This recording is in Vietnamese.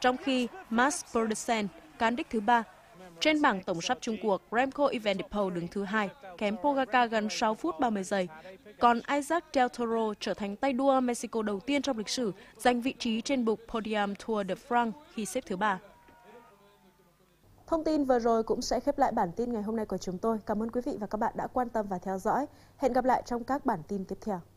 trong khi Mads Pedersen cán đích thứ 3. Trên bảng tổng sắp chung cuộc, Remco Evenepoel đứng thứ 2, kém Pogacar gần 6 phút 30 giây. Còn Isaac Del Toro trở thành tay đua Mexico đầu tiên trong lịch sử giành vị trí trên bục podium Tour de France khi xếp thứ 3. Thông tin vừa rồi cũng sẽ khép lại bản tin ngày hôm nay của chúng tôi. Cảm ơn quý vị và các bạn đã quan tâm và theo dõi. Hẹn gặp lại trong các bản tin tiếp theo.